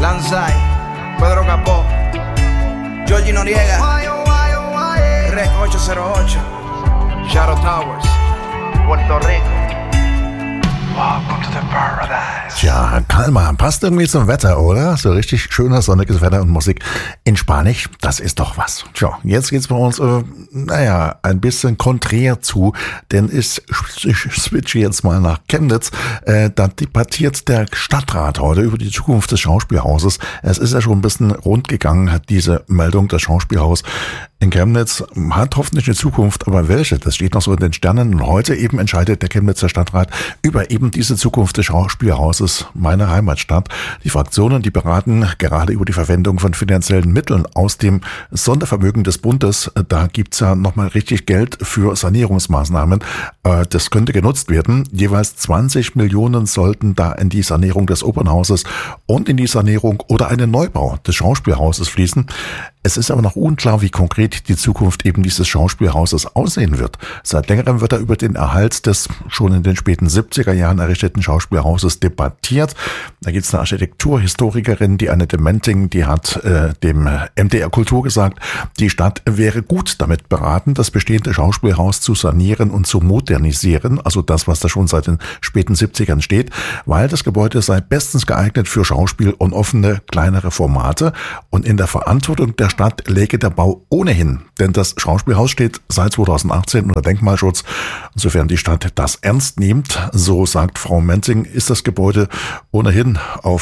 Lanzai, Pedro Capó, Georgie Noriega, Rec 808, Shadow Towers, Puerto Rico. Welcome to the paradise. Tja, Kalmar, passt irgendwie zum Wetter, oder? So richtig schönes, sonniges Wetter und Musik in Spanisch, das ist doch was. Tja, jetzt geht's bei uns, ein bisschen konträr zu, denn ich switche jetzt mal nach Chemnitz. Da debattiert der Stadtrat heute über die Zukunft des Schauspielhauses. Es ist ja schon ein bisschen rund gegangen, diese Meldung, das Schauspielhaus in Chemnitz hat hoffentlich eine Zukunft, aber welche? Das steht noch so in den Sternen. Und heute eben entscheidet der Chemnitzer Stadtrat über eben diese Zukunft des Schauspielhauses meiner Heimatstadt. Die Fraktionen, die beraten gerade über die Verwendung von finanziellen Mitteln aus dem Sondervermögen des Bundes. Da gibt's ja nochmal richtig Geld für Sanierungsmaßnahmen. Das könnte genutzt werden. Jeweils 20 Millionen sollten da in die Sanierung des Opernhauses und in die Sanierung oder einen Neubau des Schauspielhauses fließen. Es ist aber noch unklar, wie konkret die Zukunft eben dieses Schauspielhauses aussehen wird. Seit längerem wird über den Erhalt des schon in den späten 70er Jahren errichteten Schauspielhauses debattiert. Da gibt es eine Architekturhistorikerin, die Annette Menting, die hat dem MDR Kultur gesagt, die Stadt wäre gut damit beraten, das bestehende Schauspielhaus zu sanieren und zu modernisieren, also das, was da schon seit den späten 70ern steht, weil das Gebäude sei bestens geeignet für Schauspiel und offene, kleinere Formate und in der Verantwortung der Stadt läge der Bau ohnehin, denn das Schauspielhaus steht seit 2018 unter Denkmalschutz. Insofern die Stadt das ernst nimmt, so sagt Frau Menting, ist das Gebäude ohnehin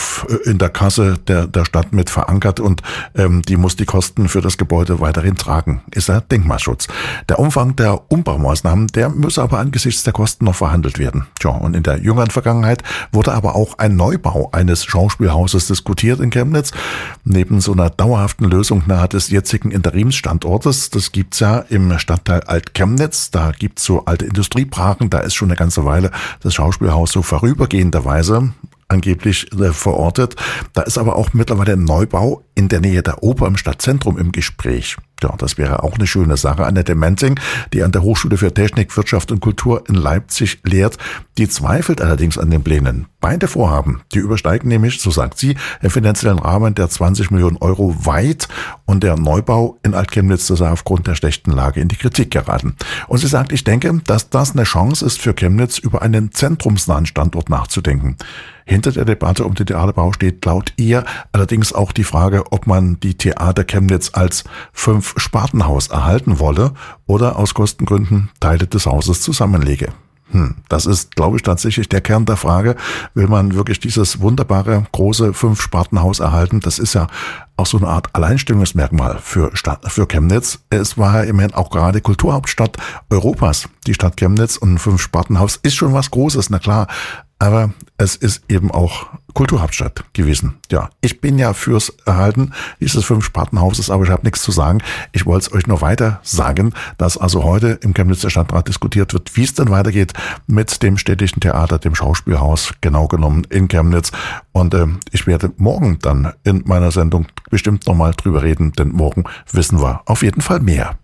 in der Kasse der Stadt mit verankert und die muss die Kosten für das Gebäude weiterhin tragen. Ist der Denkmalschutz. Der Umfang der Umbaumaßnahmen, der müsse aber angesichts der Kosten noch verhandelt werden. Tja, und in der jüngeren Vergangenheit wurde aber auch ein Neubau eines Schauspielhauses diskutiert in Chemnitz. Neben so einer dauerhaften Lösung nahe des jetzigen Interimsstandortes, das gibt's ja im Stadtteil Alt-Chemnitz, da gibt's so alte Industrieparken, da ist schon eine ganze Weile das Schauspielhaus so vorübergehenderweise angeblich verortet. Da ist aber auch mittlerweile ein Neubau in der Nähe der Oper im Stadtzentrum im Gespräch. Ja, das wäre auch eine schöne Sache. Annette Menting, die an der Hochschule für Technik, Wirtschaft und Kultur in Leipzig lehrt, die zweifelt allerdings an den Plänen. Beide Vorhaben, die übersteigen nämlich, so sagt sie, im finanziellen Rahmen der 20 Millionen Euro weit und der Neubau in Alt-Chemnitz sei aufgrund der schlechten Lage in die Kritik geraten. Und sie sagt, ich denke, dass das eine Chance ist für Chemnitz, über einen zentrumsnahen Standort nachzudenken. Hinter der Debatte um den Theaterbau steht laut ihr allerdings auch die Frage, ob man die Theater Chemnitz als 5-Spartenhaus erhalten wolle oder aus Kostengründen Teile des Hauses zusammenlege. Das ist, glaube ich, tatsächlich der Kern der Frage. Will man wirklich dieses wunderbare, große 5-Spartenhaus erhalten? Das ist ja auch so eine Art Alleinstellungsmerkmal für Chemnitz. Es war ja immerhin auch gerade Kulturhauptstadt Europas, die Stadt Chemnitz, und ein 5-Spartenhaus ist schon was Großes, na klar. Aber es ist eben auch Kulturhauptstadt gewesen. Ja, ich bin ja fürs Erhalten dieses 5-Spartenhauses, aber ich habe nichts zu sagen. Ich wollte es euch noch weiter sagen, dass also heute im Chemnitzer Stadtrat diskutiert wird, wie es denn weitergeht mit dem städtischen Theater, dem Schauspielhaus, genau genommen in Chemnitz. Und ich werde morgen dann in meiner Sendung bestimmt nochmal drüber reden, denn morgen wissen wir auf jeden Fall mehr.